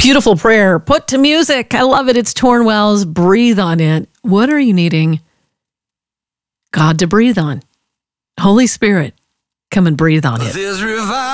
Beautiful prayer put to music. I love it. It's Tornwell's Breathe on It. What are you needing God to breathe on? Holy Spirit, come and breathe on it.